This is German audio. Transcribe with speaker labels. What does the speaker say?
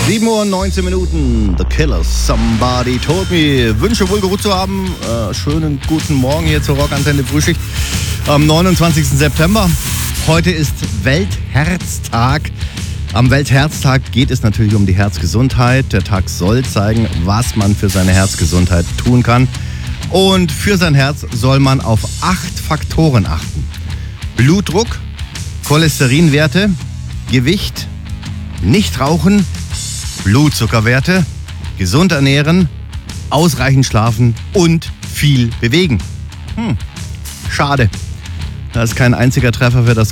Speaker 1: 7 Uhr und 19 Minuten. The Killers, Somebody Told Me. Wünsche wohl geruht zu haben. Schönen guten Morgen hier zur Rockantenne Frühschicht am 29. September. Heute ist Weltherztag. Am Weltherztag geht es natürlich um die Herzgesundheit. Der Tag soll zeigen, was man für seine Herzgesundheit tun kann. Und für sein Herz soll man auf 8 Faktoren achten. Blutdruck, Cholesterinwerte, Gewicht, nicht rauchen, Blutzuckerwerte, gesund ernähren, ausreichend schlafen und viel bewegen. Schade. Da ist kein einziger Treffer für das